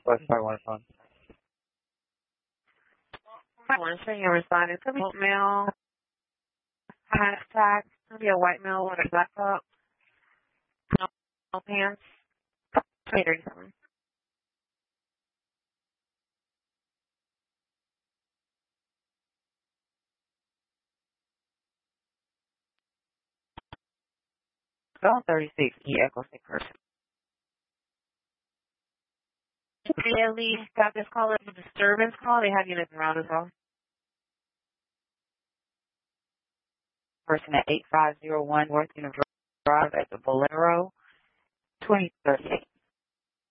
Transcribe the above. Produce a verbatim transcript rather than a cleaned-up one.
West five one phone. I want to show you responding to me. Male, hashtag, it'll be a white male with a black top, no, no pants, twenty thirty-seven. Phone thirty-six, E Echo six person. Yeah, Lee got this call as a disturbance call. They have units around as well. Person at eight five zero one North University Drive at the Bolero, twenty thirty-eight.